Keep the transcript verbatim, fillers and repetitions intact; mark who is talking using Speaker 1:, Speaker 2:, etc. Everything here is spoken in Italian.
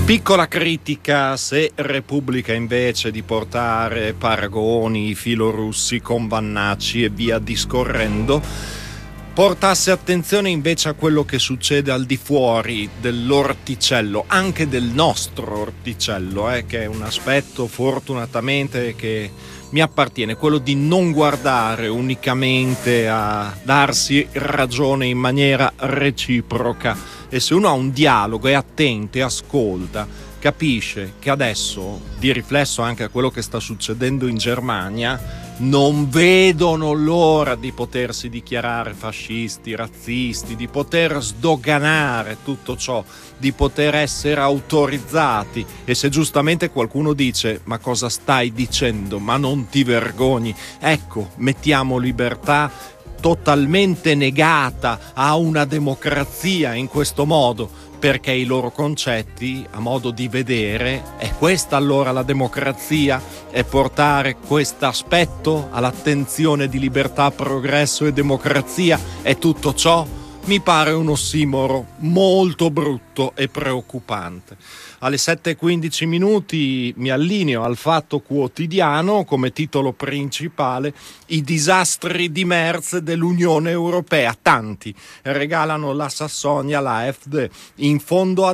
Speaker 1: Piccola critica: se Repubblica, invece di portare paragoni filorussi con Vannacci e via discorrendo, portasse attenzione invece a quello che succede al di fuori dell'orticello, anche del nostro orticello, eh, che è un aspetto fortunatamente che mi appartiene, quello di non guardare unicamente a darsi ragione in maniera reciproca. E se uno ha un dialogo, è attento e ascolta, capisce che adesso, di riflesso anche a quello che sta succedendo in Germania, non vedono l'ora di potersi dichiarare fascisti, razzisti, di poter sdoganare tutto ciò, di poter essere autorizzati. E se giustamente qualcuno dice: ma cosa stai dicendo? Ma non ti vergogni? Ecco, mettiamo libertà totalmente negata a una democrazia in questo modo, perché i loro concetti, a modo di vedere, è questa allora la democrazia? È portare questo aspetto all'attenzione di libertà, progresso e democrazia? È tutto ciò? Mi pare un ossimoro molto brutto e preoccupante. Alle sette e quindici minuti mi allineo al Fatto Quotidiano come titolo principale: i disastri di Merz dell'Unione Europea. Tanti regalano la Sassonia all'A F D, in fondo a